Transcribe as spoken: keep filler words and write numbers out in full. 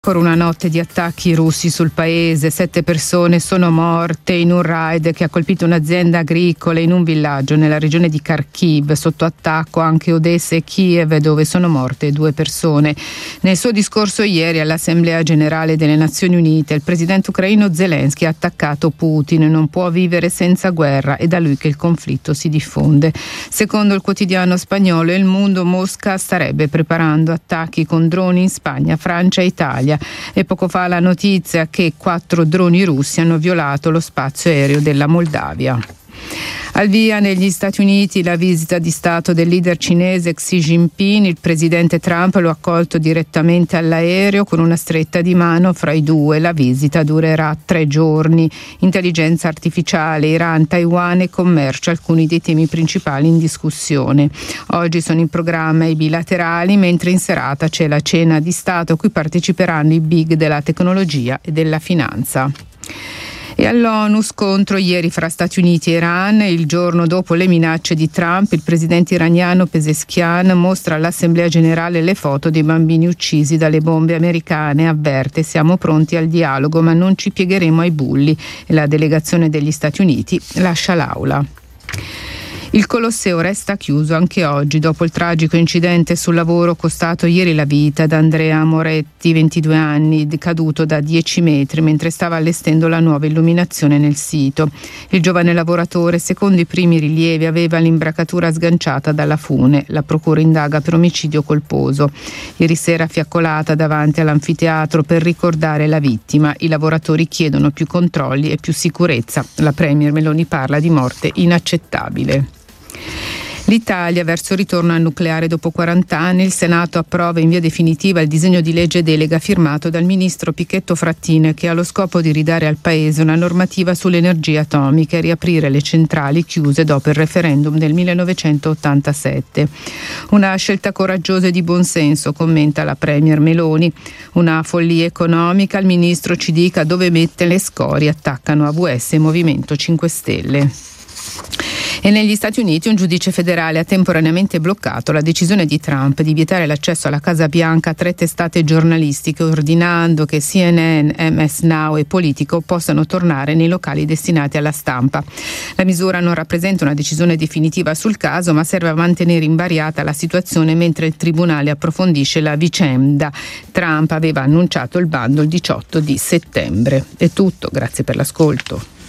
Ancora una notte di attacchi russi sul paese, sette persone sono morte in un raid che ha colpito un'azienda agricola in un villaggio nella regione di Kharkiv, sotto attacco anche Odessa e Kiev, dove sono morte due persone. Nel suo discorso ieri all'Assemblea Generale delle Nazioni Unite, il presidente ucraino Zelensky ha attaccato Putin, non può vivere senza guerra, è da lui che il conflitto si diffonde. Secondo il quotidiano spagnolo El Mundo, Mosca starebbe preparando attacchi con droni in Spagna, Francia e Italia. E poco fa la notizia che quattro droni russi hanno violato lo spazio aereo della Moldavia. Al via negli Stati Uniti la visita di Stato del leader cinese Xi Jinping. Il presidente Trump lo ha accolto direttamente all'aereo con una stretta di mano fra i due. La visita durerà tre giorni. Intelligenza artificiale, Iran, Taiwan e commercio, alcuni dei temi principali in discussione. Oggi sono in programma i bilaterali, mentre in serata c'è la cena di Stato a cui parteciperanno i big della tecnologia e della finanza. E all'ONU scontro ieri fra Stati Uniti e Iran. Il giorno dopo le minacce di Trump, il presidente iraniano Pezeshkian mostra all'Assemblea Generale le foto dei bambini uccisi dalle bombe americane. Avverte: siamo pronti al dialogo, ma non ci piegheremo ai bulli. E la delegazione degli Stati Uniti lascia l'aula. Il Colosseo resta chiuso anche oggi dopo il tragico incidente sul lavoro costato ieri la vita ad Andrea Moretti, ventidue anni, caduto da dieci metri mentre stava allestendo la nuova illuminazione nel sito. Il giovane lavoratore, secondo i primi rilievi, aveva l'imbracatura sganciata dalla fune. La procura indaga per omicidio colposo. Ieri sera fiaccolata davanti all'anfiteatro per ricordare la vittima. I lavoratori chiedono più controlli e più sicurezza. La premier Meloni parla di morte inaccettabile. L'Italia verso il ritorno al nucleare dopo quaranta anni. Il Senato approva in via definitiva il disegno di legge delega firmato dal ministro Pichetto Fratin, che ha lo scopo di ridare al Paese una normativa sulle energie atomiche e riaprire le centrali chiuse dopo il referendum del millenovecentottantasette. Una scelta coraggiosa e di buonsenso, commenta la premier Meloni. Una follia economica, il ministro ci dica dove mette le scorie, attaccano A V S e Movimento cinque Stelle. E negli Stati Uniti un giudice federale ha temporaneamente bloccato la decisione di Trump di vietare l'accesso alla Casa Bianca a tre testate giornalistiche, ordinando che C N N, M S Now e Politico possano tornare nei locali destinati alla stampa. La misura non rappresenta una decisione definitiva sul caso, ma serve a mantenere invariata la situazione mentre il tribunale approfondisce la vicenda. Trump aveva annunciato il bando il diciotto di settembre. È tutto, grazie per l'ascolto.